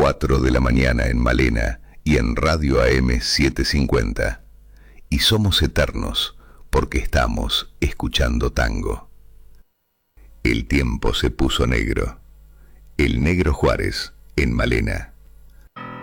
4 de la mañana en Malena y en Radio AM 750. Y somos eternos porque estamos escuchando tango. El tiempo se puso negro. El Negro Juárez en Malena.